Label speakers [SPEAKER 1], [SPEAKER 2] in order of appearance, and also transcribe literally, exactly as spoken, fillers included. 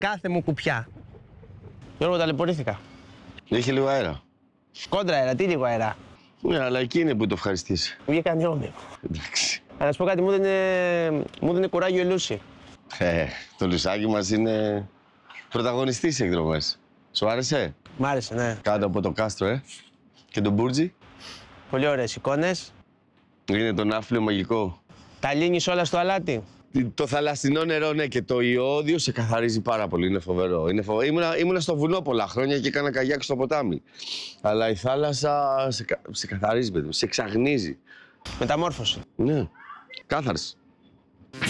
[SPEAKER 1] κάθε μου κουπιά. Γιώργο, ταλαιπωρήθηκα.
[SPEAKER 2] Είχε λίγο αέρα.
[SPEAKER 1] Κόντρα αέρα, τι λίγο αέρα.
[SPEAKER 2] Ναι, αλλά εκεί είναι που το ευχαριστήσει.
[SPEAKER 1] Βγήκα νιώμιο.
[SPEAKER 2] Εντάξει.
[SPEAKER 1] Αλλά να σου πω κάτι, μου δίνει, μου δίνει κουράγιο η Λούση.
[SPEAKER 2] Ε, το λουσάκι μας είναι πρωταγωνιστής στις εκδρομές. Σου άρεσε?
[SPEAKER 1] Μ' άρεσε, ναι.
[SPEAKER 2] Κάτω από το κάστρο, ε. Και τον Μπούρτζι.
[SPEAKER 1] Πολύ ωραίες εικόνες.
[SPEAKER 2] Είναι το ναύπλιο μαγικό.
[SPEAKER 1] Τα λύνεις όλα στο αλάτι.
[SPEAKER 2] Το θαλασσινό νερό, ναι, και το ιώδιο σε καθαρίζει πάρα πολύ. Είναι φοβερό. Είναι φοβερό. Ήμουνα, ήμουνα στο βουνό πολλά χρόνια και έκανα καγιάκι στο ποτάμι. Αλλά η θάλασσα σε, σε καθαρίζει, παιδί μου. Σε εξαγνίζει.
[SPEAKER 1] Μεταμόρφωση.
[SPEAKER 2] Ναι. Κάθαρση.